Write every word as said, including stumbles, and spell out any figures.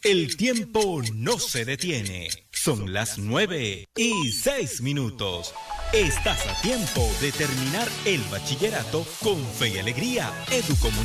El tiempo no se detiene. Son las nueve y seis minutos. Estás a tiempo de terminar el bachillerato con fe y alegría. Educomunicaciones.